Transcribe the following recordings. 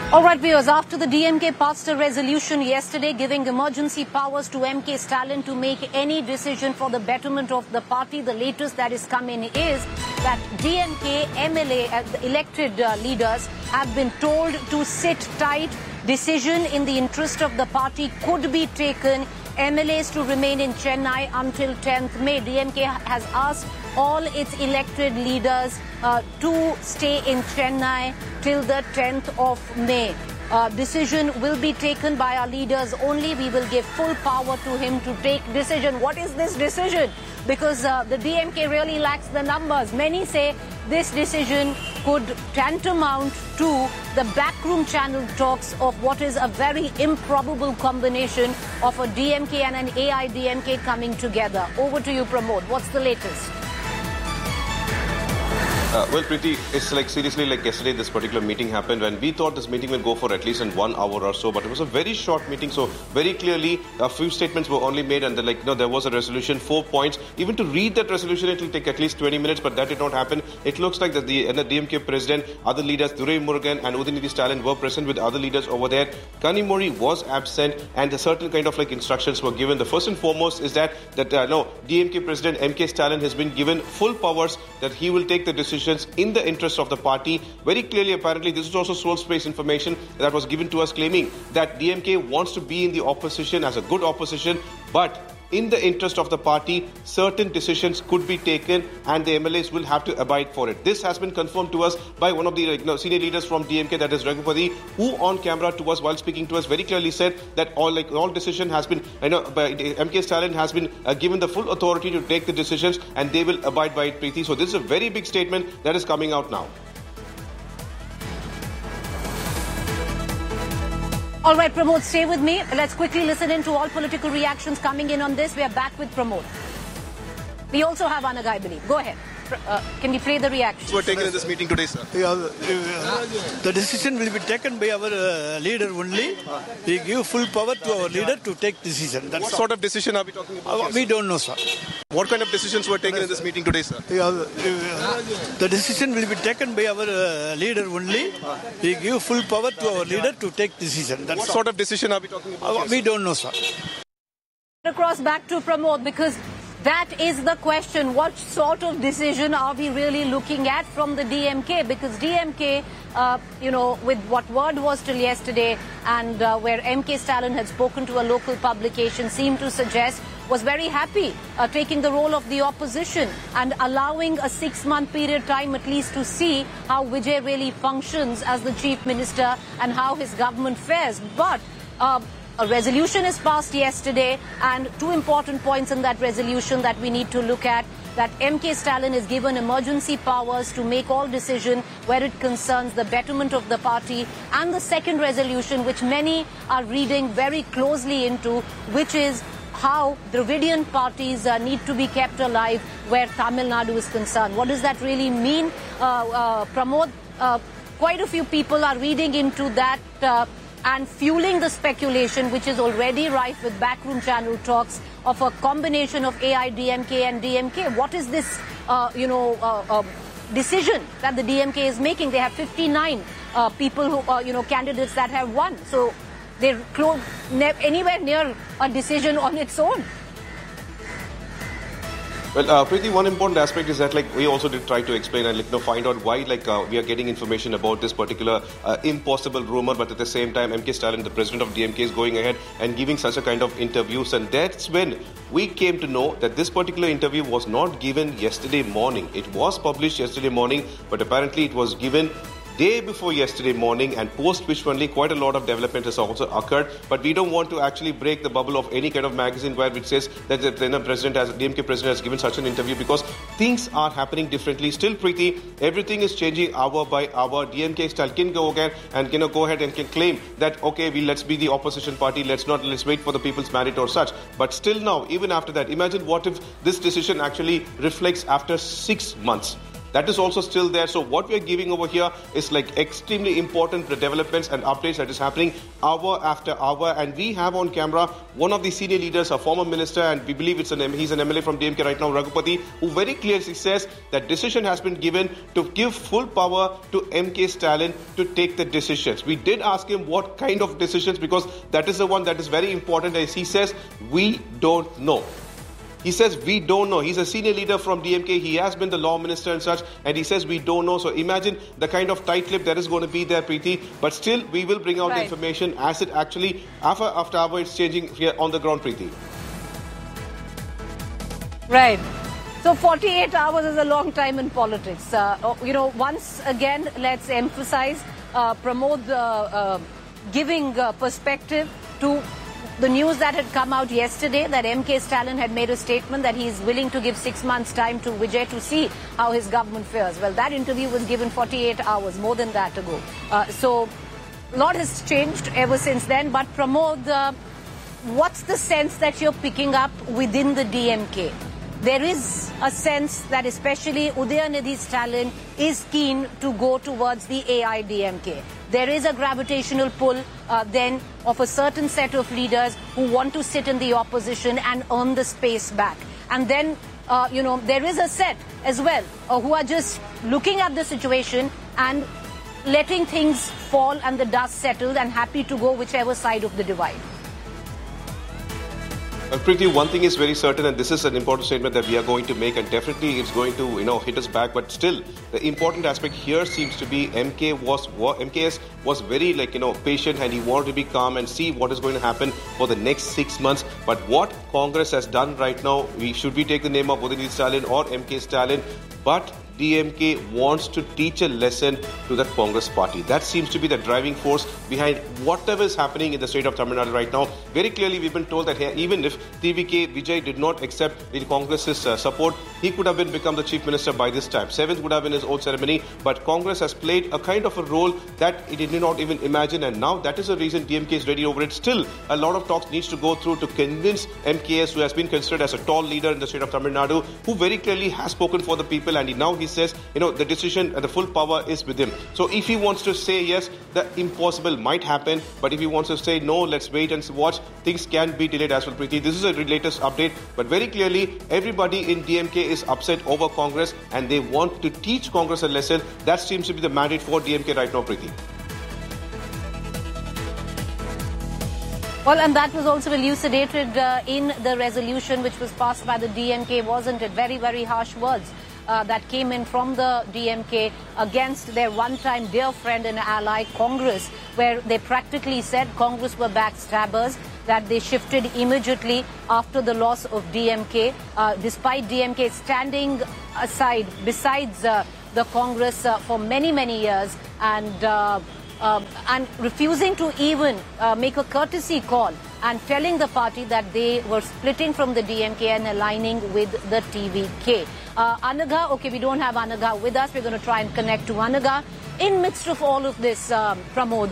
All right, viewers, after the DMK passed a resolution yesterday giving emergency powers to MK Stalin to make any decision for the betterment of the party, the latest that is come in is that DMK MLA, the elected leaders, have been told to sit tight. Decision in the interest of the party could be taken. MLAs to remain in Chennai until 10th May. DMK has asked all its elected leaders to stay in Chennai till the 10th of May. Decision will be taken by our leaders only. We will give full power to him to take decision. What is this decision? Because the DMK really lacks the numbers. Many say this decision could tantamount to the backroom channel talks of what is a very improbable combination of a DMK and an AIDMK coming together. Over to you, Pramod. What's the latest? Well, Preeti, it's like seriously like yesterday this particular meeting happened when we thought this meeting will go for at least in 1 hour or so, but it was a very short meeting. So very clearly a few statements were only made and there was a resolution, 4 points. Even to read that resolution, it will take at least 20 minutes, but that did not happen. It looks like that the DMK president, other leaders, Durai Murugan and Udinidhi Stalin were present with other leaders over there. Kanimori was absent and a certain kind of like instructions were given. The first and foremost is that DMK president MK Stalin has been given full powers that he will take the decision in the interest of the party. Very clearly, apparently, this is also sole space information that was given to us claiming that DMK wants to be in the opposition as a good opposition, but in the interest of the party, certain decisions could be taken and the MLAs will have to abide for it. This has been confirmed to us by one of the senior leaders from DMK, that is Raghupati, who on camera to us while speaking to us very clearly said that all decision has been, MK Stalin has been given the full authority to take the decisions and they will abide by it, Preeti. So this is a very big statement that is coming out now. All right, Pramod, stay with me. Let's quickly listen in to all political reactions coming in on this. We are back with Pramod. We also have Anagai, I believe. Go ahead. Can we play the reactions? Were taken in this meeting today, sir? The decision will be taken by our leader only. We give full power to our leader to take decision. What sort of decision are we talking about? We don't know, sir. What kind of decisions were taken in this meeting today, sir? The decision will be taken by our leader only. We give full power to our leader to take decision. What sort of decision are we talking about? We don't know, sir. Across back to Pramod, because that is the question. What sort of decision are we really looking at from the DMK? Because DMK, with what word was till yesterday and where MK Stalin had spoken to a local publication seemed to suggest was very happy taking the role of the opposition and allowing a 6-month period time at least to see how Vijay really functions as the chief minister and how his government fares. But a resolution is passed yesterday, and 2 important points in that resolution that we need to look at: that MK Stalin is given emergency powers to make all decisions where it concerns the betterment of the party, and the second resolution, which many are reading very closely into, which is how Dravidian parties need to be kept alive where Tamil Nadu is concerned. What does that really mean, Pramod? Quite a few people are reading into that and fueling the speculation, which is already rife with backroom channel talks of a combination of AIDMK and DMK. What is this, decision that the DMK is making? They have 59 people who, candidates that have won. So they're anywhere near a decision on its own. Well, Preeti, one important aspect is that we also did try to explain and find out why we are getting information about this particular impossible rumor, but at the same time MK Stalin, the president of DMK, is going ahead and giving such a kind of interviews, and that's when we came to know that this particular interview was not given yesterday morning. It was published yesterday morning, but apparently it was given day before yesterday morning, and post which only quite a lot of development has also occurred. But we don't want to actually break the bubble of any kind of magazine where it says that the DMK president has given such an interview, because things are happening differently. Still, Preeti, everything is changing hour by hour. DMK style can go again and go ahead and can claim that okay, let's be the opposition party. Let's wait for the people's mandate or such. But still now, even after that, imagine what if this decision actually reflects after 6 months. That is also still there. So what we are giving over here is like extremely important developments and updates that is happening hour after hour. And we have on camera one of the senior leaders, a former minister, and we believe he's an MLA from DMK right now, Raghupati, who very clearly says that decision has been given to give full power to MK Stalin to take the decisions. We did ask him what kind of decisions, because that is the one that is very important. As he says, we don't know. He says, we don't know. He's a senior leader from DMK. He has been the law minister and such. And he says, we don't know. So imagine the kind of tight lip that is going to be there, Preeti. But still, we will bring out the information as it actually, after hour, it's changing here on the ground, Preeti. Right. So 48 hours is a long time in politics. Once again, let's emphasize Pramod giving perspective to the news that had come out yesterday, that MK Stalin had made a statement that he is willing to give 6 months' time to Vijay to see how his government fares. Well, that interview was given 48 hours, more than that ago. So a lot has changed ever since then. But Pramod, what's the sense that you're picking up within the DMK? There is a sense that especially Udayanithi Stalin is keen to go towards the AIDMK. There is a gravitational pull then of a certain set of leaders who want to sit in the opposition and earn the space back. And then, there is a set as well who are just looking at the situation and letting things fall and the dust settle and happy to go whichever side of the divide. Preeti, one thing is very certain, and this is an important statement that we are going to make, and definitely it's going to, hit us back. But still, the important aspect here seems to be MKS was very, patient, and he wanted to be calm and see what is going to happen for the next 6 months. But what Congress has done right now, should we take the name of Udayanithi Stalin or MK Stalin? But DMK wants to teach a lesson to the Congress party. That seems to be the driving force behind whatever is happening in the state of Tamil Nadu right now. Very clearly, we've been told that even if TVK Vijay did not accept the Congress's support, he could have become the chief minister by this time. 7th would have been his own ceremony, but Congress has played a kind of a role that it did not even imagine, and now that is the reason DMK is ready over it. Still, a lot of talks needs to go through to convince MKS, who has been considered as a tall leader in the state of Tamil Nadu, who very clearly has spoken for the people, and he says, the decision and the full power is with him. So if he wants to say yes, the impossible might happen. But if he wants to say no, let's wait and watch, things can be delayed as well, Preeti. This is a latest update. But very clearly, everybody in DMK is upset over Congress, and they want to teach Congress a lesson. That seems to be the mandate for DMK right now, Preeti. Well, and that was also elucidated in the resolution which was passed by the DMK, wasn't it? Very, very harsh words that came in from the DMK against their one-time dear friend and ally, Congress, where they practically said Congress were backstabbers, that they shifted immediately after the loss of DMK, despite DMK standing aside besides the Congress for many, many years and refusing to even make a courtesy call and telling the party that they were splitting from the DMK and aligning with the TVK. Anaga, okay, we don't have Anaga with us. We're going to try and connect to Anaga. In midst of all of this, Pramod,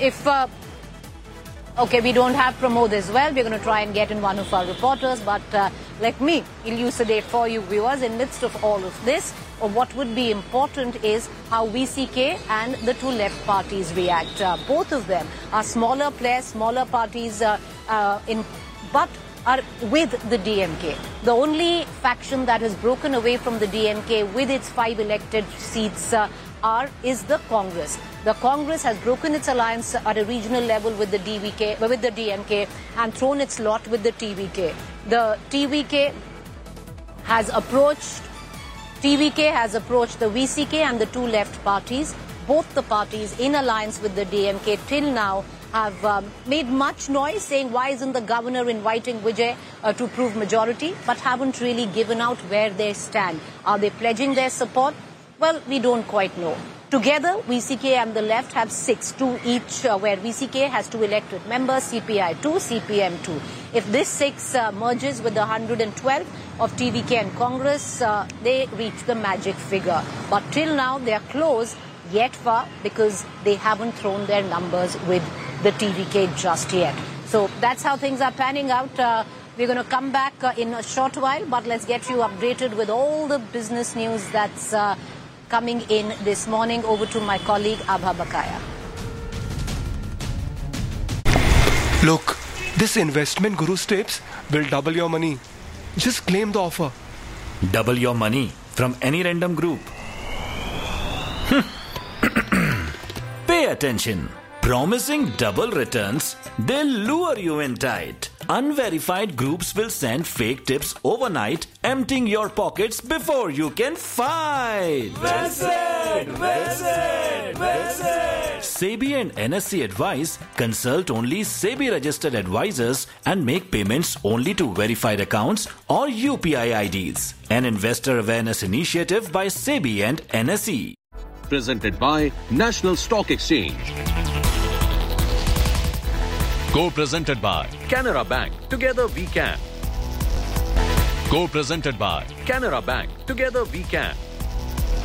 okay, we don't have Pramod as well. We're going to try and get in one of our reporters. But let me elucidate for you viewers, in midst of all of this, what would be important is how VCK and the two left parties react. Both of them are smaller players, smaller parties, but are with the DMK. The only faction that has broken away from the DMK with its 5 elected seats is the Congress. The Congress has broken its alliance at a regional level with the DMK and thrown its lot with the TVK. The TVK has approached the VCK and the two left parties. Both the parties in alliance with the DMK till now have made much noise saying why isn't the governor inviting Vijay to prove majority, but haven't really given out where they stand. Are they pledging their support? Well, we don't quite know. Together, VCK and the left have 6, 2 each, where VCK has 2 elected members, CPI 2, CPM 2. If this 6 merges with the 112 of TVK and Congress, they reach the magic figure. But till now, they are close, yet far, because they haven't thrown their numbers with the TVK just yet. So that's how things are panning out. We're going to come back in a short while, but let's get you updated with all the business news that's coming in this morning. Over to my colleague Abha Bakaya. Look, this investment guru tips will double your money. Just claim the offer. Double your money from any random group. Pay attention. Promising double returns, they'll lure you in tight. Unverified groups will send fake tips overnight, emptying your pockets before you can fight. Visit! SEBI and NSE advise, consult only SEBI registered advisors and make payments only to verified accounts or UPI IDs. An investor awareness initiative by SEBI and NSE. Presented by National Stock Exchange. Co-presented by Canara Bank. Together we can. Co-presented by Canara Bank. Together we can.